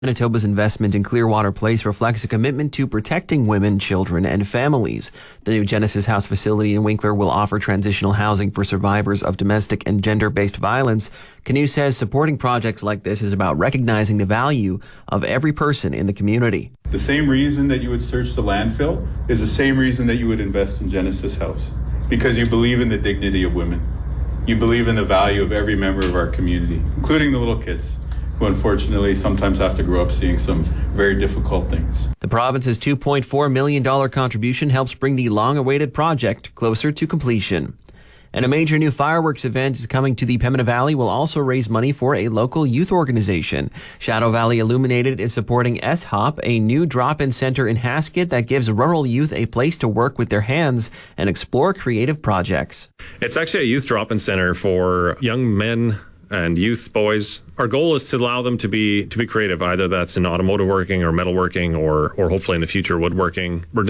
Manitoba's investment in Clearwater Place reflects a commitment to protecting women, children, and families. The new Genesis House facility in Winkler will offer transitional housing for survivors of domestic and gender-based violence. Canoe says supporting projects like this is about recognizing the value of every person in the community. The same reason that you would search the landfill is the same reason that you would invest in Genesis House, because you believe in the dignity of women. You believe in the value of every member of our community, including the little kids, who unfortunately sometimes have to grow up seeing some very difficult things. The province's $2.4 million contribution helps bring the long-awaited project closer to completion. And a major new fireworks event is coming to the Pembina Valley will also raise money for a local youth organization. Shadow Valley Illuminated is supporting SHOP, a new drop-in center in Haskett that gives rural youth a place to work with their hands and explore creative projects. It's actually a youth drop-in center for young men and youth boys. Our goal is to allow them to be creative, either that's in automotive working or metalworking or hopefully in the future woodworking. We're